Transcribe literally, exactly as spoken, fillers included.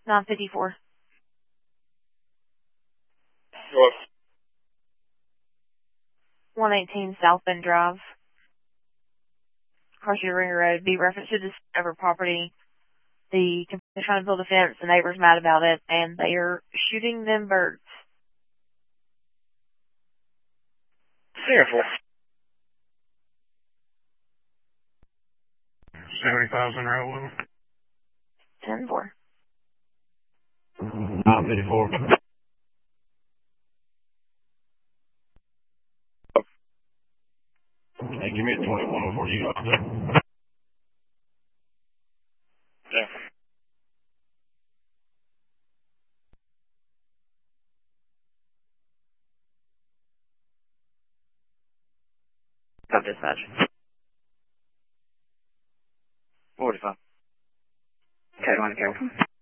nine fifty-four. What? one eighteen South Bend Drive. Carson Ringer Road. Be reference to this over property. The company's trying to build a fence. The neighbor's mad about it, and they are shooting them birds. Careful. seventy thousand Railroad. ten four. nine fifty-four. Hey, give me a twenty-one before you got there. Yeah. Stop dispatch. forty-five. Code one, careful.